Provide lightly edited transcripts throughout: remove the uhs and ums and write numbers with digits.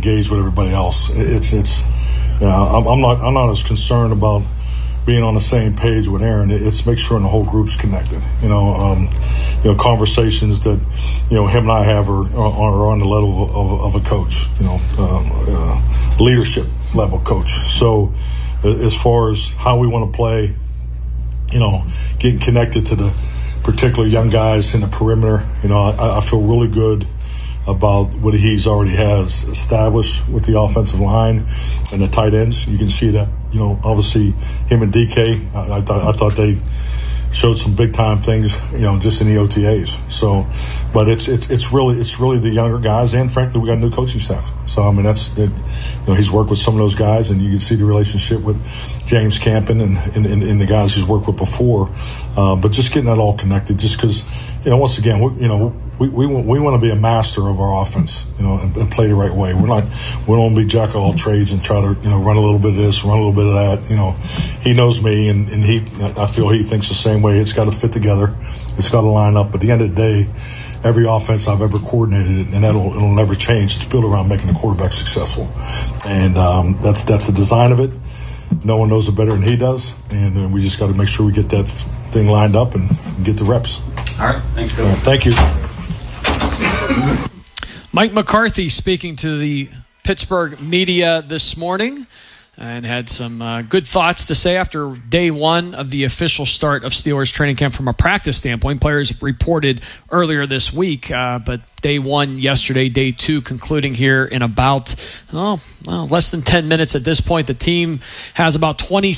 engage with everybody else. I'm not as concerned about being on the same page with Aaron. It's make sure the whole group's connected. Conversations that him and I have are on the level of a coach. Leadership level coach. So as far as how we want to play, getting connected to the particular young guys in the perimeter, I feel really good about what he's already has established with the offensive line and the tight ends. You can see that, obviously him and DK, I thought they showed some big time things, just in the OTAs. So, but it's really the younger guys, and frankly, we got a new coaching staff. So, I mean, he's worked with some of those guys, and you can see the relationship with James Campen and the guys he's worked with before. But just getting that all connected, just because, once again, we want to be a master of our offense, and play the right way. We don't be jack of all trades and try to, run a little bit of this, run a little bit of that. He knows me, and I feel he thinks the same way. It's got to fit together. It's got to line up. At the end of the day, every offense I've ever coordinated, and it'll never change. It's built around making the quarterback successful, and that's the design of it. No one knows it better than he does, and we just got to make sure we get that thing lined up and get the reps. All right, thanks, Bill. Thank you. Mike McCarthy speaking to the Pittsburgh media this morning and had some good thoughts to say after day one of the official start of Steelers training camp from a practice standpoint. Players reported earlier this week, but day one yesterday, day two concluding here in about less than 10 minutes at this point. The team has about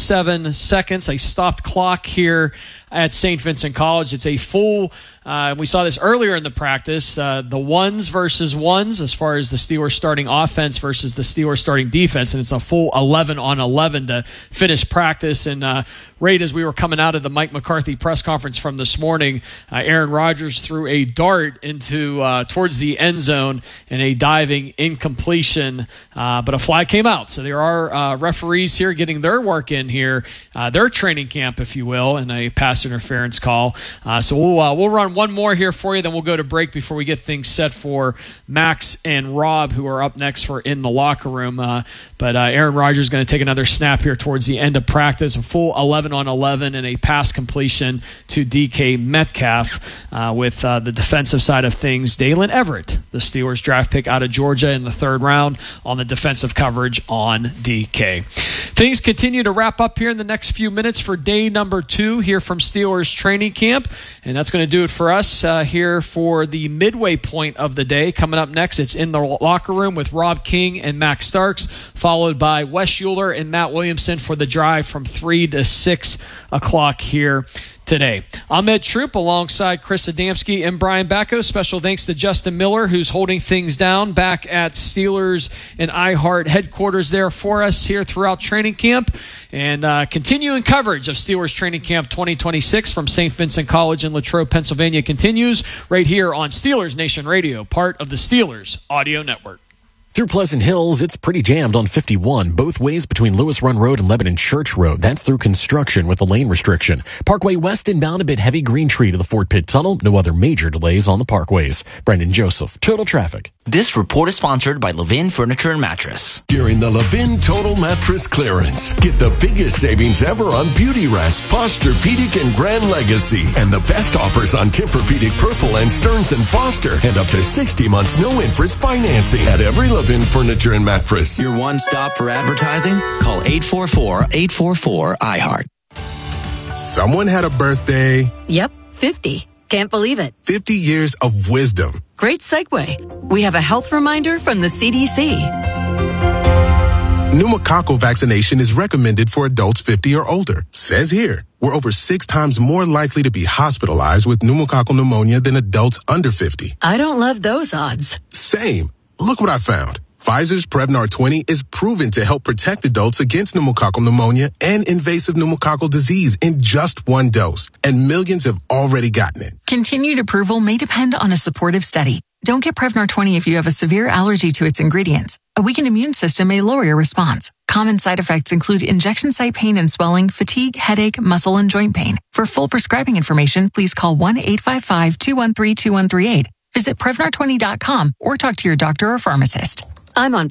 27 seconds, a stopped clock here at St. Vincent College. It's a full, we saw this earlier in the practice, the ones versus ones as far as the Steelers starting offense versus the Steelers starting defense, and it's a full 11 on 11 to finish practice. And right as we were coming out of the Mike McCarthy press conference from this morning, Aaron Rodgers threw a dart into towards the end zone and a diving incompletion, but a flag came out. So there are referees here getting their work in here, their training camp, if you will, and a pass interference call. So we'll run one more here for you, then we'll go to break before we get things set for Max and Rob, who are up next for In the Locker Room. But Aaron Rodgers is going to take another snap here towards the end of practice, a full 11 on 11 and a pass completion to DK Metcalf with the defensive side of things. Dalen Everett, the Steelers draft pick out of Georgia in the third round, on the defensive coverage on DK. Things continue to wrap up here in the next few minutes for day number 2 here from Steelers training camp. And that's going to do it for us here for the midway point of the day. Coming up next, it's In the Locker Room with Rob King and Max Starks, followed by Wes Schuler and Matt Williamson for the drive from 3 to 6 o'clock here today. I'm Ed Troop alongside Chris Adamski and Brian Bacco. Special thanks to Justin Miller, who's holding things down back at Steelers and iHeart headquarters there for us here throughout training camp. And continuing coverage of Steelers training camp 2026 from St. Vincent College in Latrobe, Pennsylvania continues right here on Steelers Nation Radio, part of the Steelers Audio Network. Through Pleasant Hills, it's pretty jammed on 51, both ways between Lewis Run Road and Lebanon Church Road. That's through construction with a lane restriction. Parkway West inbound a bit heavy Green Tree to the Fort Pitt Tunnel. No other major delays on the parkways. Brendan Joseph, Total Traffic. This report is sponsored by Levin Furniture and Mattress. During the Levin Total Mattress Clearance, get the biggest savings ever on Beauty Rest, Posturepedic, and Grand Legacy. And the best offers on Tempur-Pedic Purple and Stearns & Foster. And up to 60 months no-interest financing at every Levin Furniture and Mattress. Your one stop for advertising? Call 844-844-iHeart. Someone had a birthday. Yep, 50. Can't believe it. 50 years of wisdom. Great segue. We have a health reminder from the CDC. Pneumococcal vaccination is recommended for adults 50 or older. Says here, we're over 6 times more likely to be hospitalized with pneumococcal pneumonia than adults under 50. I don't love those odds. Same. Look what I found. Pfizer's Prevnar 20 is proven to help protect adults against pneumococcal pneumonia and invasive pneumococcal disease in just 1 dose, and millions have already gotten it. Continued approval may depend on a supportive study. Don't get Prevnar 20 if you have a severe allergy to its ingredients. A weakened immune system may lower your response. Common side effects include injection site pain and swelling, fatigue, headache, muscle, and joint pain. For full prescribing information, please call 1-855-213-2138. Visit Prevnar20.com or talk to your doctor or pharmacist. I'm on